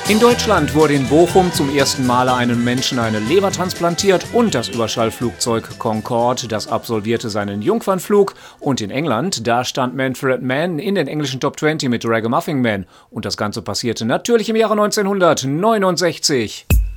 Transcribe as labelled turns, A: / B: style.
A: In Deutschland wurde in Bochum zum ersten Mal einem Menschen eine Leber transplantiert und das Überschallflugzeug Concorde, das absolvierte seinen Jungfernflug. Und in England, da stand Manfred Mann in den englischen Top 20 mit Ragamuffin Man. Und das Ganze passierte natürlich im Jahre 1969.